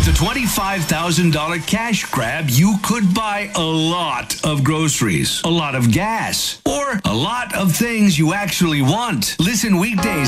With the $25,000 cash grab, you could buy a lot of groceries, a lot of gas, or a lot of things you actually want. Listen weekdays